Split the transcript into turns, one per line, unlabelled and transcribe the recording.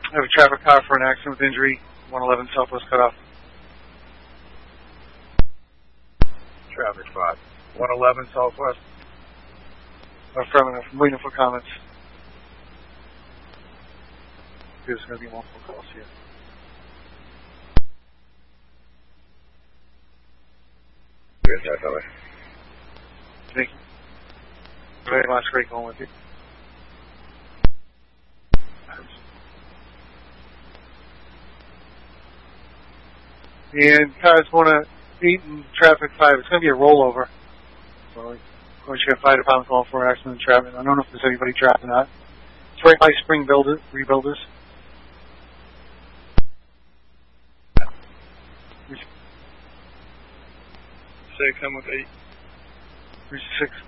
I have a traffic car for an accident with injury, 111 Southwest Cutoff.
Traffic 5. 111 Southwest.
Affirmative. I'm waiting for comments. There's going to be multiple calls here.
Yes, that's all right.
Thank you. Very much. Great going with you. And cars 1-8 and traffic 5. It's going to be a rollover. So, of course, you have fire department calling for accident and traffic. I don't know if there's anybody driving that. It's right by Spring Rebuilders.
Say come with 8.
36.